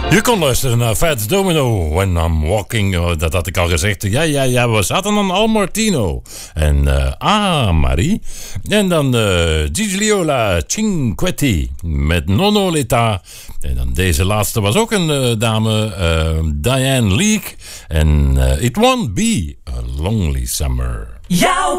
Je kon luisteren naar Fats Domino, When I'm Walking, dat had ik al gezegd. Ja, we zaten aan Al Martino. En Marie. En dan Gigi Liola, Cinquetti met Nonno L'Età. En dan deze laatste was ook een dame, Diane Leake. En It Won't Be a Lonely Summer. Jouw